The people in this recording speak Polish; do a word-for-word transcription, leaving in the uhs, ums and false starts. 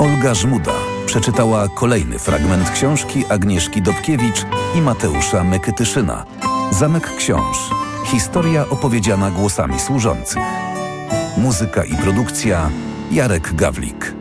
Olga Żmuda przeczytała kolejny fragment książki Agnieszki Dobkiewicz i Mateusza Mekytyszyna. Zamek Książ. Historia opowiedziana głosami służących. Muzyka i produkcja Jarek Gawlik.